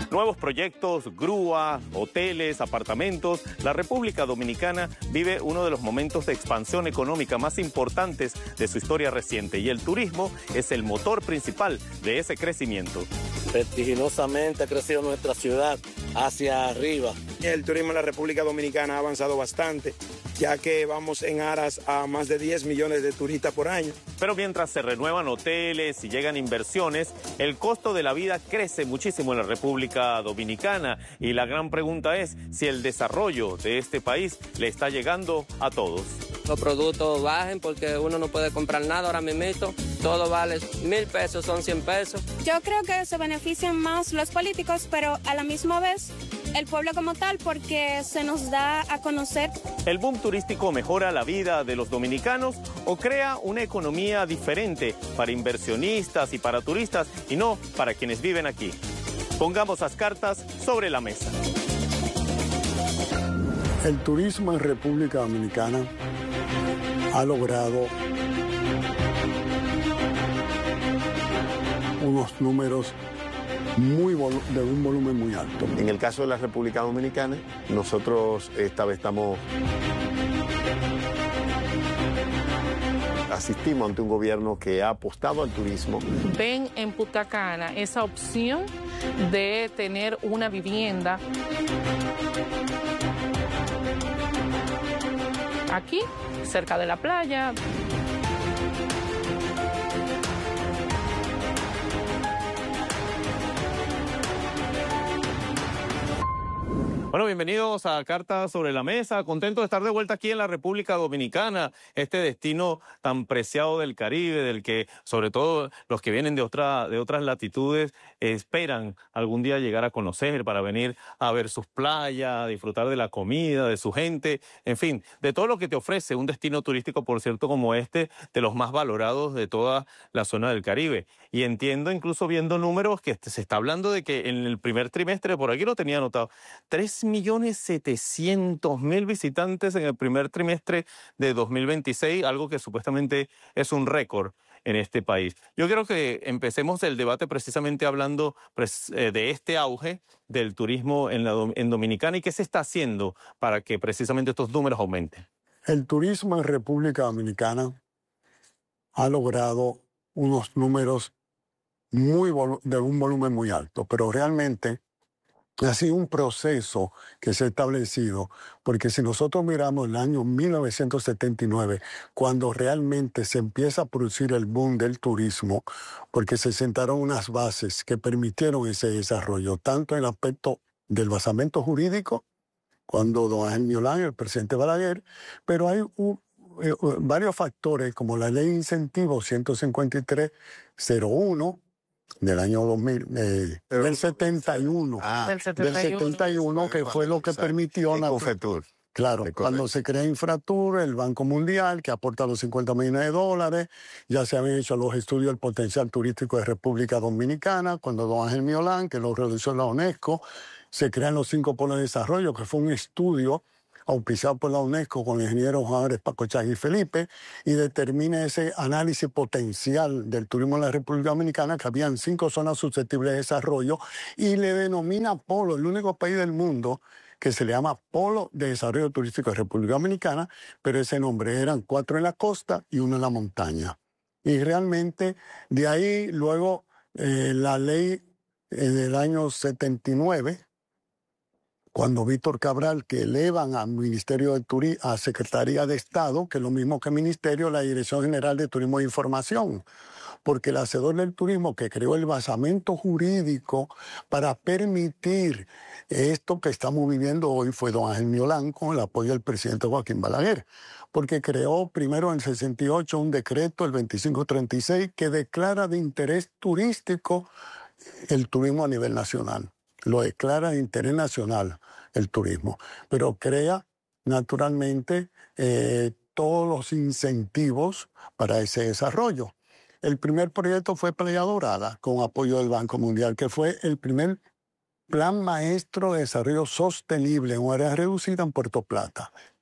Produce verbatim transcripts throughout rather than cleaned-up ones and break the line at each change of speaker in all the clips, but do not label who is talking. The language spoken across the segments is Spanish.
Nuevos proyectos, grúas, hoteles, apartamentos. La República Dominicana vive uno de los momentos de expansión económica más importantes de su historia reciente y el turismo es el motor principal de ese crecimiento.
Vertiginosamente ha crecido nuestra ciudad hacia arriba.
El turismo en la República Dominicana ha avanzado bastante, ya que vamos en aras a más de diez millones de turistas por año.
Pero mientras se renuevan hoteles y llegan inversiones, el costo de la vida crece muchísimo en la República Dominicana y la gran pregunta es si el desarrollo de este país le está llegando a todos.
Los productos bajen porque uno no puede comprar nada ahora mismo, todo vale mil pesos, son cien pesos.
Yo creo que se benefician más los políticos, pero a la misma vez el pueblo como tal, porque se nos da a conocer.
¿El boom turístico mejora la vida de los dominicanos o crea una economía diferente para inversionistas y para turistas y no para quienes viven aquí? Pongamos las cartas sobre la mesa.
El turismo en República Dominicana ha logrado unos números muy de un volumen muy alto.
En el caso de la República Dominicana, nosotros esta vez estamos asistimos ante un gobierno que ha apostado al turismo.
Ven en Punta Cana esa opción de tener una vivienda aquí, cerca de la playa.
Bueno, bienvenidos a Cartas sobre la Mesa. Contento de estar de vuelta aquí en la República Dominicana, este destino tan preciado del Caribe, del que sobre todo los que vienen de, otra, de otras latitudes esperan algún día llegar a conocer para venir a ver sus playas, a disfrutar de la comida, de su gente, en fin, de todo lo que te ofrece un destino turístico, por cierto, como este, de los más valorados de toda la zona del Caribe. Y entiendo, incluso viendo números, que se está hablando de que en el primer trimestre, por aquí lo tenía anotado, tres millones setecientos mil visitantes en el primer trimestre de dos mil veintiséis, algo que supuestamente es un récord en este país. Yo quiero que empecemos el debate precisamente hablando de este auge del turismo en, la, en Dominicana y qué se está haciendo para que precisamente estos números aumenten.
El turismo en República Dominicana ha logrado unos números muy de un volumen muy alto, pero realmente ha sido un proceso que se ha establecido, porque si nosotros miramos el año mil novecientos setenta y nueve, cuando realmente se empieza a producir el boom del turismo, porque se sentaron unas bases que permitieron ese desarrollo, tanto en el aspecto del basamento jurídico, cuando don Ángel Miolán, el presidente Balaguer, pero hay un, eh, varios factores, como la ley de incentivos ciento cincuenta y tres cero uno, del año dos mil, eh, del setenta y uno,
ah, del setenta y uno,
del setenta y uno que fue lo que permitió la
Confetur.
Claro, cuando se crea Infratur, el Banco Mundial, que aporta los cincuenta millones de dólares, ya se habían hecho los estudios del potencial turístico de República Dominicana, cuando don Ángel Miolán, que lo realizó la UNESCO, se crean los cinco polos de desarrollo, que fue un estudio auspiciado por la UNESCO con el ingeniero Juan Álvarez Pacochá y Felipe, y determina ese análisis potencial del turismo en la República Dominicana, que habían cinco zonas susceptibles de desarrollo, y le denomina polo, el único país del mundo que se le llama Polo de Desarrollo Turístico de República Dominicana, pero ese nombre eran cuatro en la costa y uno en la montaña. Y realmente de ahí luego eh, la ley eh, del año setenta y nueve, cuando Víctor Cabral, que elevan al Ministerio de Turismo, a Secretaría de Estado, que es lo mismo que Ministerio, la Dirección General de Turismo e Información, porque el hacedor del turismo que creó el basamento jurídico para permitir esto que estamos viviendo hoy fue don Ángel Miolán, con el apoyo del presidente Joaquín Balaguer, porque creó primero en el sesenta y ocho un decreto, el veinticinco treinta y seis, que declara de interés turístico el turismo a nivel nacional. Lo declara de interés nacional el turismo, pero crea naturalmente eh, todos los incentivos para ese desarrollo. El primer proyecto fue Playa Dorada, con apoyo del Banco Mundial, que fue el primer plan maestro de desarrollo sostenible en un área reducida en Puerto Plata.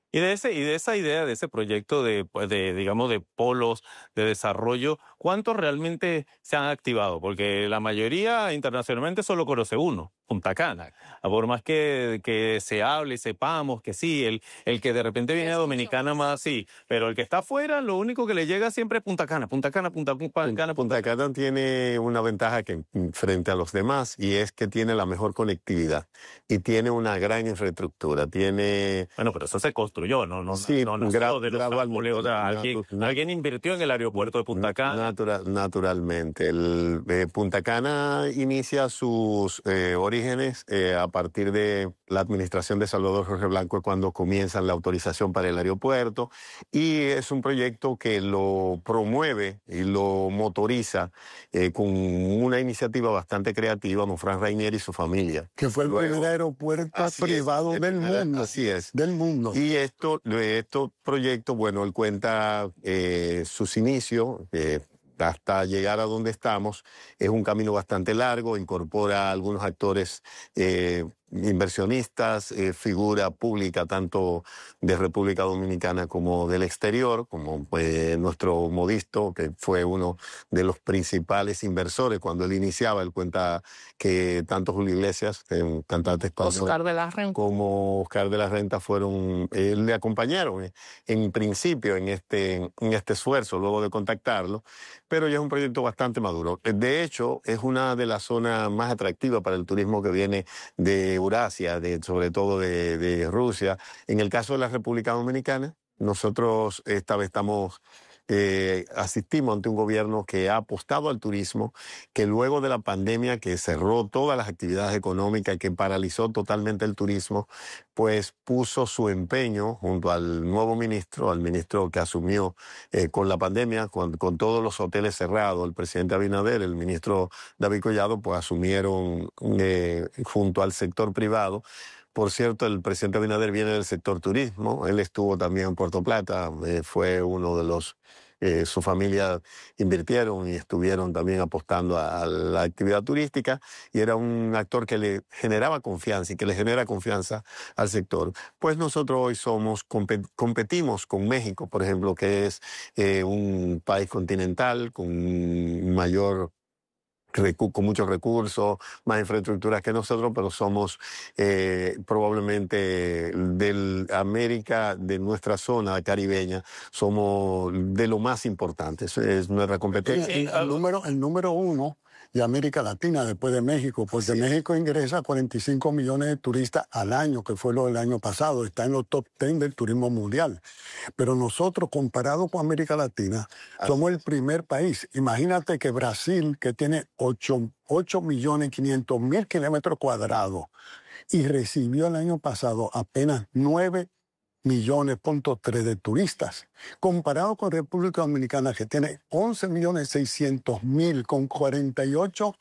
Y de ese, y de esa idea, de ese proyecto de, pues, de, digamos, de polos de desarrollo, ¿cuántos realmente se han activado? Porque la mayoría internacionalmente solo conoce uno, Punta Cana. Por más que, que se hable y sepamos que sí, el, el que de repente viene a Dominicana más sí, pero el que está afuera, lo único que le llega siempre es Punta Cana, Punta Cana, Punta, Punta Cana.
Punta Cana tiene una ventaja que frente a los demás y es que tiene la mejor conectividad y tiene una gran infraestructura. Tiene...
Bueno, pero eso se construyó, ¿no? no
sí,
no nació
gra
de los
gradualmente.
árboles, o sea, alguien, alguien invirtió en el aeropuerto de Punta Cana.
Natural, naturalmente. El, eh, Punta Cana inicia sus eh, orígenes eh, a partir de la administración de Salvador Jorge Blanco cuando comienzan la autorización para el aeropuerto y es un proyecto que lo promueve y lo motoriza eh, con una iniciativa bastante creativa, don Fran Rainier y su familia.
Que fue el Luego, primer aeropuerto privado
es,
del mundo.
Así es.
Del mundo.
Y esto, estos proyectos, bueno, él cuenta eh, sus inicios, eh, hasta llegar a donde estamos. Es un camino bastante largo, incorpora a algunos actores eh, inversionistas, eh, figura pública tanto de República Dominicana como del exterior, como pues, nuestro Modisto, que fue uno de los principales inversores cuando él iniciaba. Él cuenta que tanto Julio Iglesias, un cantante español,
Oscar de la Renta,
como Oscar de la Renta fueron, eh, le acompañaron eh, en principio en este, en este esfuerzo, luego de contactarlo, pero ya es un proyecto bastante maduro. De hecho, es una de las zonas más atractivas para el turismo que viene de Eurasia, de, sobre todo de, de Rusia. En el caso de la República Dominicana, nosotros esta vez estamos, eh, asistimos ante un gobierno que ha apostado al turismo, que luego de la pandemia que cerró todas las actividades económicas y que paralizó totalmente el turismo, pues puso su empeño junto al nuevo ministro, al ministro que asumió eh, con la pandemia, con, con todos los hoteles cerrados, el presidente Abinader, el ministro David Collado, pues asumieron eh, junto al sector privado. Por cierto, el presidente Abinader viene del sector turismo, él estuvo también en Puerto Plata, eh, fue uno de los, eh, su familia invirtieron y estuvieron también apostando a, a la actividad turística y era un actor que le generaba confianza y que le genera confianza al sector. Pues nosotros hoy somos, compet, competimos con México, por ejemplo, que es eh, un país continental con mayor... con muchos recursos, más infraestructuras que nosotros, pero somos eh, probablemente de América, de nuestra zona caribeña, somos de lo más importante. Es, es nuestra competencia.
El, el, número, el número uno de América Latina después de México, porque sí. México ingresa cuarenta y cinco millones de turistas al año, que fue lo del año pasado, está en los top diez del turismo mundial. Pero nosotros, comparado con América Latina, Así somos el primer país. Imagínate que Brasil, que tiene ocho millones quinientos mil kilómetros cuadrados, y recibió el año pasado apenas nueve millones punto tres de turistas, comparado con República Dominicana, que tiene once millones seiscientos mil con cuarenta y ocho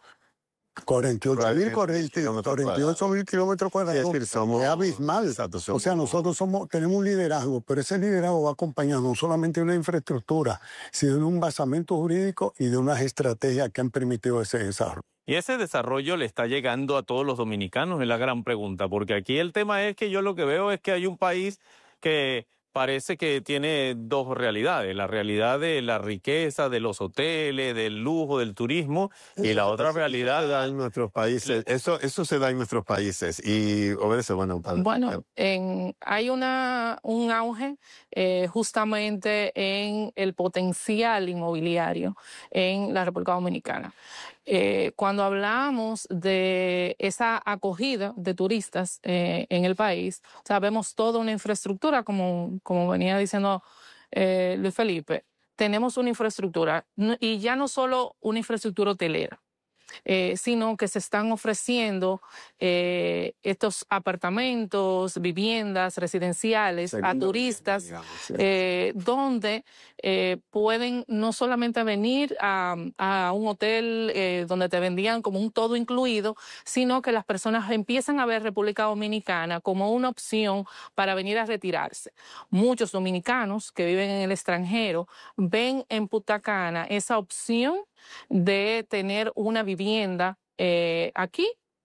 mil cuarenta y ocho mil kilómetros cuadrados. Es, decir, somos, es abismal. Exacto, somos, o sea, nosotros somos, tenemos un liderazgo, pero ese liderazgo va acompañado no solamente de una infraestructura, sino de un basamento jurídico y de unas estrategias que han permitido ese desarrollo.
Y ese desarrollo le está llegando a todos los dominicanos, es la gran pregunta, porque aquí el tema es que yo lo que veo es que hay un país que parece que tiene dos realidades, la realidad de la riqueza, de los hoteles, del lujo, del turismo, y la otra realidad
da en nuestros países. Eso, eso se da en nuestros países y obedece, bueno, para...
Bueno, en, hay una, un auge eh, justamente en el potencial inmobiliario en la República Dominicana. Eh, cuando hablamos de esa acogida de turistas eh, en el país, o sea, vemos toda una infraestructura, como, como venía diciendo eh, Luis Felipe, tenemos una infraestructura, y ya no solo una infraestructura hotelera, Eh, sino que se están ofreciendo eh, estos apartamentos, viviendas residenciales Segunda, a turistas, digamos, sí. eh, donde eh, pueden no solamente venir a, a un hotel eh, donde te vendían como un todo incluido, sino que las personas empiezan a ver República Dominicana como una opción para venir a retirarse. Muchos dominicanos que viven en el extranjero ven en Punta Cana esa opción de tener una vivienda eh, aquí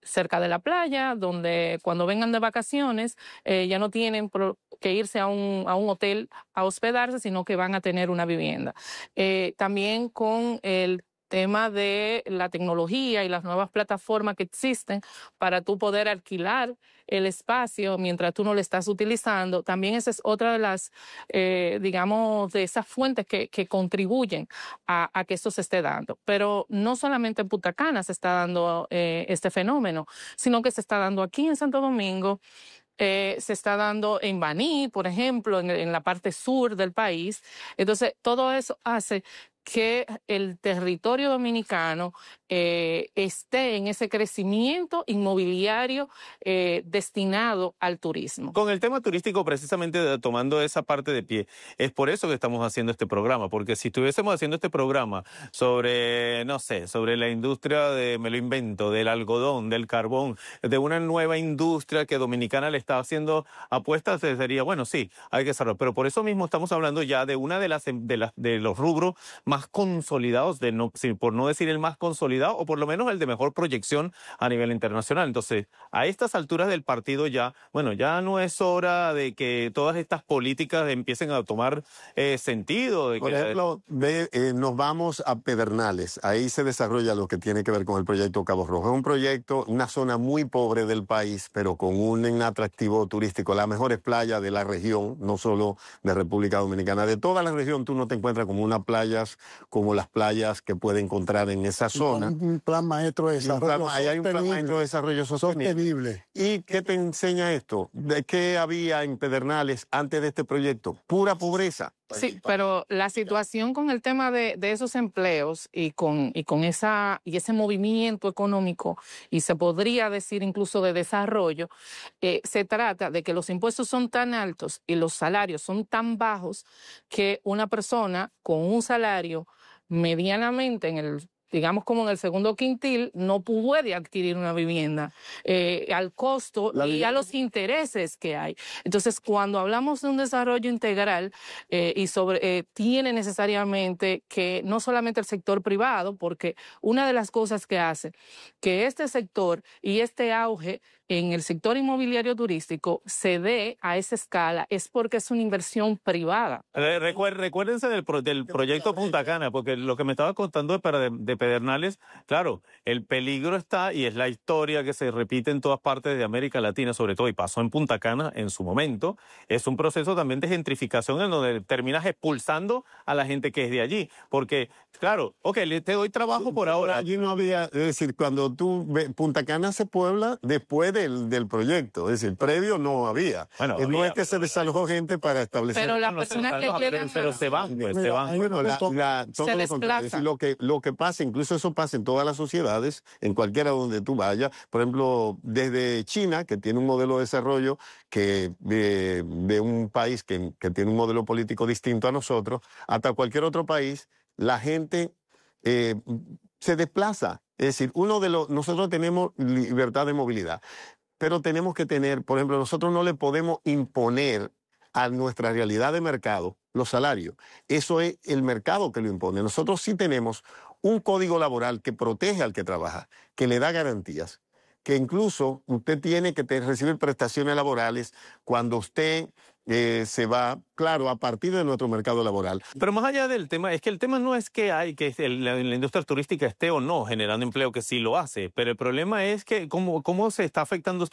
cerca de la playa, donde cuando vengan de vacaciones eh, ya no tienen que irse a un, a un hotel a hospedarse, sino que van a tener una vivienda. Eh, también con el tema de la tecnología y las nuevas plataformas que existen para tú poder alquilar el espacio mientras tú no lo estás utilizando. También esa es otra de las, eh, digamos, de esas fuentes que, que contribuyen a, a que esto se esté dando. Pero no solamente en Punta Cana se está dando eh, este fenómeno, sino que se está dando aquí en Santo Domingo. Eh, se está dando en Baní, por ejemplo, en, en la parte sur del país. Entonces, todo eso hace que el territorio dominicano eh, esté en ese crecimiento inmobiliario eh, destinado al turismo.
Con el tema turístico, precisamente tomando esa parte de pie, es por eso que estamos haciendo este programa, porque si estuviésemos haciendo este programa sobre, no sé, sobre la industria de, me lo invento, del algodón, del carbón, de una nueva industria que Dominicana le está haciendo apuestas, sería, bueno, sí, hay que cerrar, pero por eso mismo estamos hablando ya de una de las de, las, de los rubros más consolidados, de no, por no decir el más consolidado, o por lo menos el de mejor proyección a nivel internacional. Entonces, a estas alturas del partido ya, bueno, ya no es hora de que todas estas políticas empiecen a tomar eh, sentido. De
por
que
ejemplo, ve, eh, nos vamos a Pedernales, ahí se desarrolla lo que tiene que ver con el proyecto Cabo Rojo. Es un proyecto, una zona muy pobre del país, pero con un atractivo turístico, las mejores playas de la región, no solo de República Dominicana, de toda la región tú no te encuentras como unas playas como las playas que puede encontrar en esa zona.
Un plan maestro de desarrollo
Ahí hay un plan maestro de desarrollo sostenible.
sostenible.
¿Y qué te enseña esto? ¿De qué había en Pedernales antes de este proyecto? Pura pobreza.
Sí, pero la situación con el tema de, de esos empleos y con, y con esa, y ese movimiento económico, y se podría decir incluso de desarrollo, eh, se trata de que los impuestos son tan altos y los salarios son tan bajos que una persona con un salario medianamente en el, digamos como en el segundo quintil, no puede adquirir una vivienda eh, al costo
La
y
vivienda.
a los intereses que hay. Entonces, cuando hablamos de un desarrollo integral eh, y sobre eh, tiene necesariamente que no solamente el sector privado, porque una de las cosas que hace que este sector y este auge en el sector inmobiliario turístico se dé a esa escala es porque es una inversión privada.
Recuer, recuérdense del, pro, del proyecto Punta Cana, porque lo que me estaba contando de, de Pedernales, claro, el peligro está y es la historia que se repite en todas partes de América Latina, sobre todo, y pasó en Punta Cana en su momento. Es un proceso también de gentrificación en donde terminas expulsando a la gente que es de allí, porque, claro, ok, te doy trabajo por ahora.
Allí no había, es decir, cuando tú, Punta Cana se puebla después del, del proyecto, es decir, previo no había.
Bueno,
no
había,
es que se desalojó gente para establecer...
Pero las
no,
personas
no,
que
no,
llegan...
Pero se van, pues, se van.
Bueno, la, la, todo
se
lo contrario. Es decir, lo que, lo que pasa, incluso eso pasa en todas las sociedades, en cualquiera donde tú vayas. Por ejemplo, desde China, que tiene un modelo de desarrollo que de, de un país que, que tiene un modelo político distinto a nosotros, hasta cualquier otro país, la gente eh, se desplaza. Es decir, uno de los, nosotros tenemos libertad de movilidad, pero tenemos que tener, por ejemplo, nosotros no le podemos imponer a nuestra realidad de mercado los salarios. Eso es el mercado que lo impone. Nosotros sí tenemos un código laboral que protege al que trabaja, que le da garantías, que incluso usted tiene que recibir prestaciones laborales cuando usted eh, se va, claro, a partir de nuestro mercado laboral.
Pero más allá del tema, es que el tema no es que hay que el, la, la industria turística esté o no generando empleo, que sí lo hace, pero el problema es que cómo, cómo se está afectando esto